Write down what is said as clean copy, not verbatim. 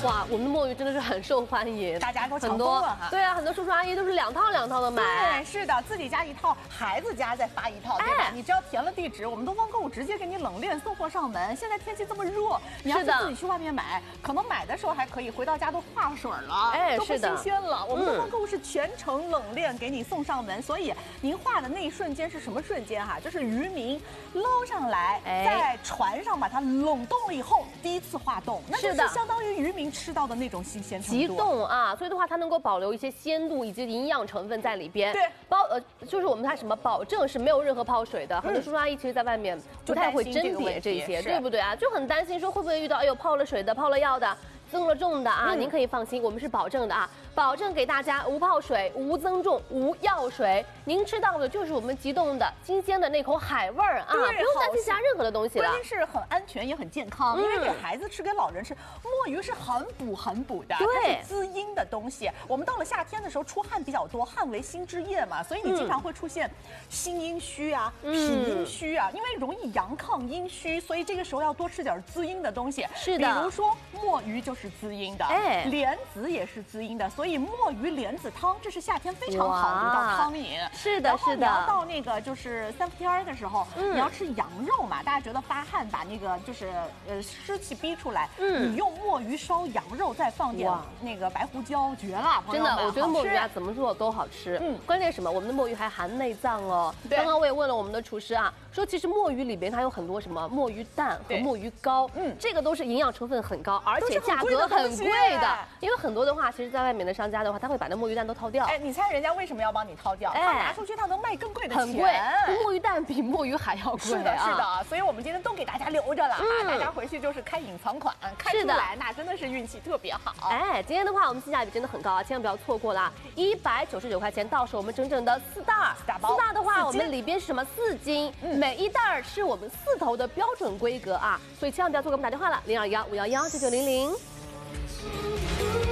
哇，我们的墨鱼真的是很受欢迎， 大家都抢疯了哈。 对啊，很多叔叔阿姨都是2套2套的买。 对，是的，自己家1套，孩子家再发1套，对吧？你只要填了地址，我们东方购物直接给你冷链送货上门。现在天气这么热，你要是自己去外面买，可能买的时候还可以，回到家都化水了，都不新鲜了。我们东方购物是全程冷链给你送上门，所以您化的那一瞬间是什么瞬间哈？就是渔民捞上来，在船上把它冷冻了以后，第一次化冻，那就是相当于渔民吃到的那种新鲜程度。 急冻啊，所以的话它能够保留一些鲜度以及营养成分在里边。 对， 就是我们它什么保证是没有任何泡水的。很多叔叔阿姨其实在外面不太会甄别这些，对不对啊？就很担心说会不会遇到泡了水的、泡了药的、增了重的啊？您可以放心，我们是保证的啊。保证给大家无泡水、无增重、无药水，您吃到的就是我们急冻的新鲜的那口海味儿啊，不用担心加任何的东西了。 关键是很安全也很健康，因为给孩子吃、给老人吃，墨鱼是很补的， 对， 它是滋阴的东西。我们到了夏天的时候出汗比较多，汗为心之液嘛，所以你经常会出现心阴虚啊、脾阴虚啊，因为容易阳亢阴虚，所以这个时候要多吃点滋阴的东西。 是的， 比如说墨鱼就是滋阴的，莲子也是滋阴的，所以墨鱼莲子汤这是夏天非常好的一道汤饮。 是的，是的。 你要到那个就是3伏天的时候，你要吃羊肉嘛，大家觉得发汗把那个就是湿气逼出来，你用墨鱼烧羊肉，再放点那个白胡椒，绝了！ 真的，我觉得墨鱼啊怎么做都好吃。关键什么？我们的墨鱼还含内脏哦。刚刚我也问了我们的厨师啊，说其实墨鱼里边它有很多什么墨鱼蛋和墨鱼膏，这个都是营养成分很高，而且价格很贵的。因为很多的话，其实在外面的商家的话，他会把那墨鱼蛋都掏掉。 你猜人家为什么要帮你掏掉？他拿出去他能卖更贵的钱， 很贵。墨鱼蛋比墨鱼还要贵。 是的，是的。所以我们今天都给大家留着了啊，大家回去就是开隐藏款，开出来那真的是运气特别好。 今天的话我们性价比真的很高啊，千万不要错过了，199块钱到手我们整整的4袋，4袋的话我们里边是什么4斤，每一袋是我们4头的标准规格啊，所以千万不要错过我们打电话了，0215119900。